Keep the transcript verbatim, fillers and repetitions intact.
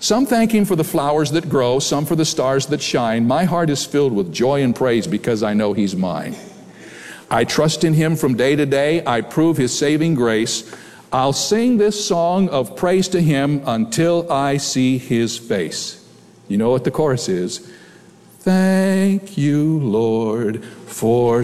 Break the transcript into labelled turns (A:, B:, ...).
A: Some thank him for the flowers that grow, some for the stars that shine. My heart is filled with joy and praise because I know he's mine. I trust in him from day to day. I prove his saving grace. I'll sing this song of praise to him until I see his face. You know what the chorus is? Thank you, Lord, for